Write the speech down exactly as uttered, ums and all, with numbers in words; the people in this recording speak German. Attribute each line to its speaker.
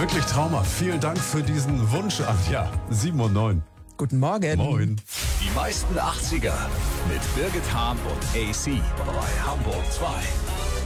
Speaker 1: Wirklich Trauma. Vielen Dank für diesen Wunsch, Anja. sieben und neun.
Speaker 2: Guten Morgen.
Speaker 1: Moin.
Speaker 3: Die meisten achtziger mit Birgit Hahn und A C bei Hamburg zwei.